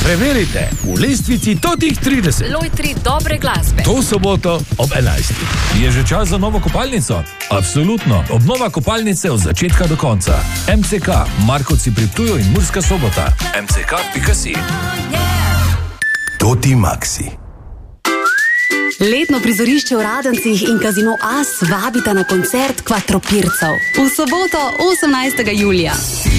Preverite v lestvici totih 30. Lojtri dobre glasbe. To soboto ob 11. Je že čas za novo kopalnico? Absolutno. Obnova kopalnice od začetka do konca. MCK, Markovci pri Ptuju in Murska Sobota. mck.si. Toti Maxi. Letno prizorišče v Radencih in Kazino As vabita na koncert Kvadropircev v soboto 18. julija.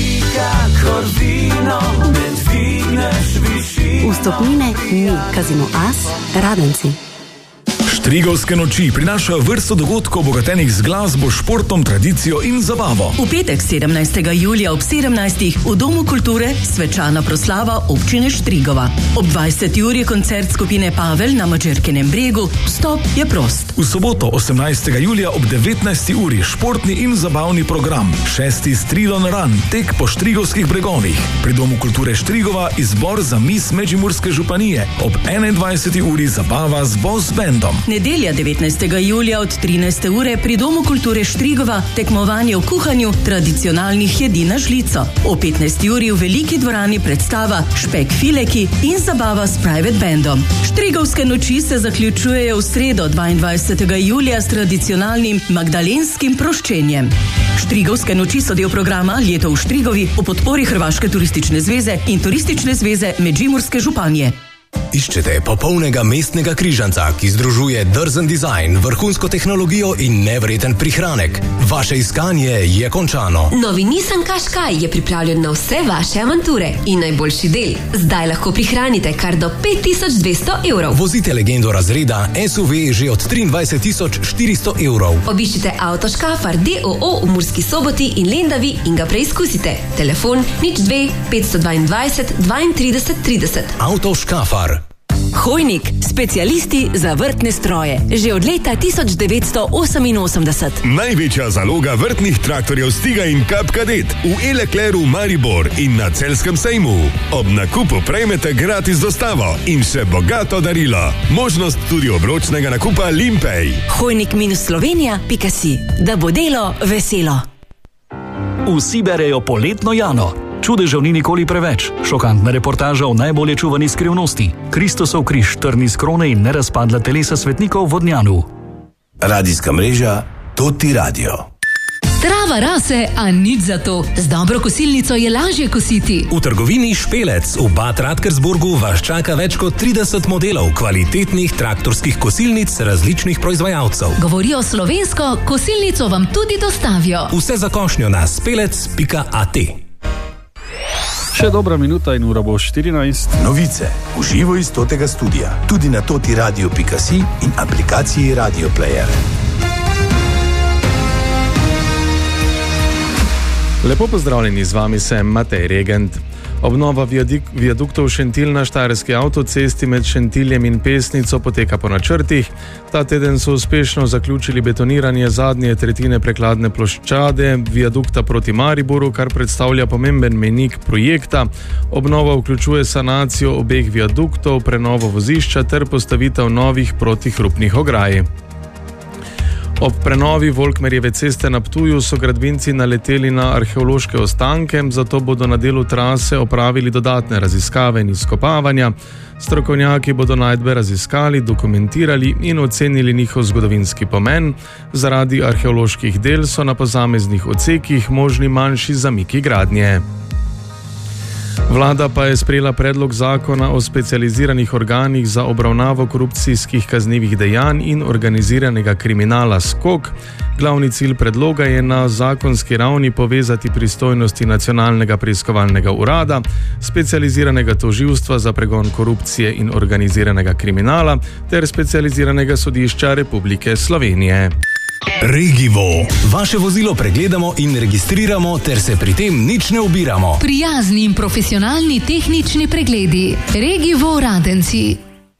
Vstopnine ni. Kazino As, Radenci. Štrigovske noči prinašajo vrsto dogodkov obogatenih z glasbo, športom, tradicijo in zabavo. V petek 17. julija ob 17. v Domu kulture svečana proslava občine Štrigova. Ob 20. uri koncert skupine Pavel na Mačerkinem bregu. Vstop je prost. V soboto 18. julija ob 19. uri športni in zabavni program. 6. Strilon Run, tek po štrigovskih bregovih. Pri Domu kulture Štrigova izbor za mis Međimurske županije. Ob 21. uri zabava z boss bandom. Nedelja 19. julija od 13. ure pri Domu kulture Štrigova tekmovanje v kuhanju tradicionalnih jedi na žlico. O 15. uri v veliki dvorani predstava Špek fileki in zabava s private bandom. Štrigovske noči se zaključujejo v sredo 22. julija s tradicionalnim magdalenskim proščenjem. Štrigovske noči so del programa Leto v Štrigovi v podpori Hrvaške turistične zveze in Turistične zveze Međimurske županije. Iščete popolnega mestnega križanca, ki združuje drzen dizajn, vrhunsko tehnologijo in nevreten prihranek. Vaše iskanje je končano. Novi Nissan Qashqai je pripravljen na vse vaše avanture in najboljši del. Zdaj lahko prihranite kar do 5200 evrov. Vozite legendo razreda SUV že od 23.400 evrov. Obiščite Auto Škafar DOO v Murski Soboti in Lendavi in ga preizkusite. Telefon 02 522 32 30. Auto Škafar. Hojnik, specialisti za vrtne stroje. Že od leta 1988. Največja zaloga vrtnih traktorjev Stiga in Cup Cadet v E-Leclercu Maribor in na Celjskem sejmu. Ob nakupu prejmete gratis dostavo in še bogato darilo. Možnost tudi obročnega nakupa Limpej. Hojnik-slovenija.si. Da bo delo veselo. Vsi berejo poletno Jano. Čudežev ni nikoli preveč. Šokantna reportaža o najbolje čuvani skrivnosti. Kristusov križ, trni z krone in nerazpadla telesa svetnikov v Vodnjanu. Radijska mreža Toti Radio. Trava rase, a nič za to. Z dobro kosilnico je lažje kositi. V trgovini Špelec v Bad Radkersburgu vas čaka več kot 30 modelov kvalitetnih traktorskih kosilnic različnih proizvajalcev. Govorijo slovensko, kosilnico vam tudi dostavijo. Vse za košnjo na spelec.at. Še dobra minuta in ura bo 14. Novice v živo iz Totega studia. Tudi na totiradio.si in aplikaciji Radio Player. Lepo pozdravljeni, z vami sem Matej Regent. Obnova viaduktov Šentilj na Štajerski avtocesti med Šentiljem in Pesnico poteka po načrtih. Ta teden so uspešno zaključili betoniranje zadnje tretjine prekladne ploščade viadukta proti Mariboru, kar predstavlja pomemben mejnik projekta. Obnova vključuje sanacijo obeh viaduktov, prenovo vozišča ter postavitev novih protihrupnih ograj. Ob prenovi Volkmerjeve ceste na Ptuju so gradbinci naleteli na arheološke ostanke, zato bodo na delu trase opravili dodatne raziskave in izkopavanja. Strokovnjaki bodo najdbe raziskali, dokumentirali in ocenili njihov zgodovinski pomen. Zaradi arheoloških del so na posameznih odsekih možni manjši zamiki gradnje. Vlada pa je sprejela predlog zakona o specializiranih organih za obravnavo korupcijskih kaznivih dejanj in organiziranega kriminala SKOK. Glavni cilj predloga je na zakonski ravni povezati pristojnosti Nacionalnega preiskovalnega urada, specializiranega tožilstva za pregon korupcije in organiziranega kriminala ter specializiranega sodišča Republike Slovenije. Regivo. Vaše vozilo pregledamo in registriramo ter se pri tem nič ne ubiramo. Prijazni in profesionalni tehnični pregledi. Regivo Radenci.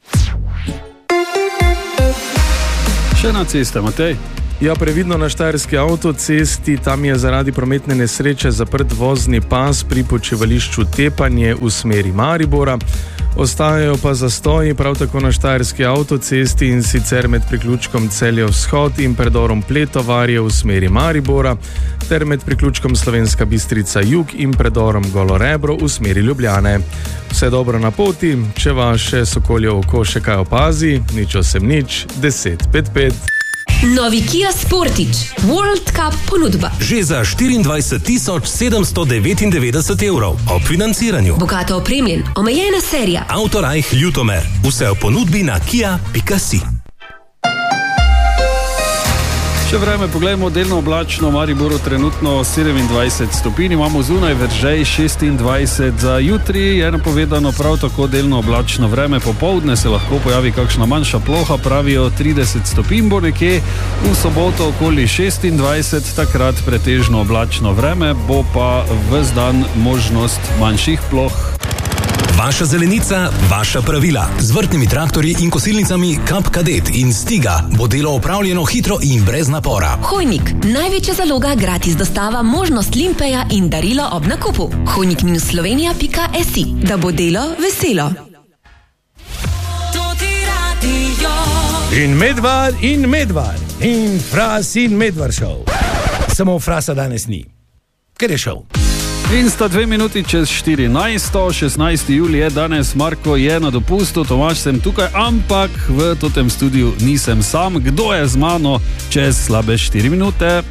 Še na cesta, Matej. Ja, previdno na Štajerski avtocesti, tam je zaradi prometne nesreče zaprt vozni pas pri počivališču Tepanje v smeri Maribora. Ostajajo pa zastoji prav tako na štajerski avtocesti, in sicer med priključkom Celje vzhod in predorom Pletovarje v smeri Maribora, ter med priključkom Slovenska Bistrica jug in predorom Golo Rebro v smeri Ljubljane. Vse dobro na poti, če vaše sokolje oko še kaj opazi, 080 1055. Novi Kia Sportage World Cup ponudba. Že za 24.799 evrov ob financiranju. Bogato opremljen, omejena serija. Autorajh Ljutomer. Vse v ponudbi na kia.si. Še vreme, poglejmo, delno oblačno, v Mariboru trenutno 27 stopinj, imamo zunaj Veržej 26, za jutri je napovedano prav tako delno oblačno vreme, popoldne se lahko pojavi kakšna manjša ploha, pravijo 30 stopinj bo nekje, v soboto okoli 26, takrat pretežno oblačno vreme, bo pa ves dan možnost manjših ploh. Vaša zelenica, vaša pravila. Z vrtnimi traktorji in kosilnicami Kap Kadet in Stiga bo delo opravljeno hitro in brez napora. Hojnik, največja zaloga, gratis dostava, možnost limpeja in darilo ob nakupu. hojnik-slovenija.si, da bo delo veselo. In Medvar, in Fras in Medvar šov. Samo Frasa danes ni. Ker je šov. In sta 2 minuti čez 14. 16. julij je danes, Marko je na dopustu, Tomaž sem tukaj, ampak v totem studiu nisem sam. Kdo je z mano čez slabe 4 minute?